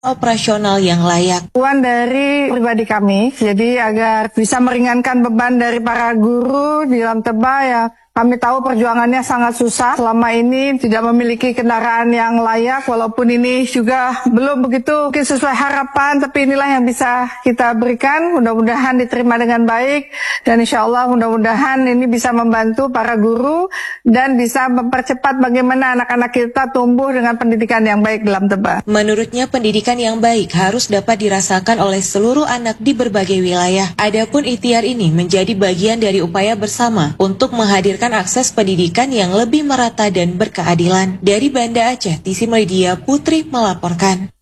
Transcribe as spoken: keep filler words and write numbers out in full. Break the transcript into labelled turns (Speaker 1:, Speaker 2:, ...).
Speaker 1: operasional yang layak.
Speaker 2: Tujuan dari pribadi kami, jadi agar bisa meringankan beban dari para guru di dalam Teba ya. Kami tahu perjuangannya sangat susah, selama ini tidak memiliki kendaraan yang layak, walaupun ini juga belum begitu mungkin sesuai harapan, tapi inilah yang bisa kita berikan, mudah-mudahan diterima dengan baik, dan insya Allah mudah-mudahan ini bisa membantu para guru, dan bisa mempercepat bagaimana anak-anak kita tumbuh dengan pendidikan yang baik dalam Teba.
Speaker 1: Menurutnya pendidikan yang baik harus dapat dirasakan oleh seluruh anak di berbagai wilayah. Adapun ikhtiar ini menjadi bagian dari upaya bersama untuk menghadirkan akses pendidikan yang lebih merata dan berkeadilan. Dari Banda Aceh, T V Media Putri melaporkan.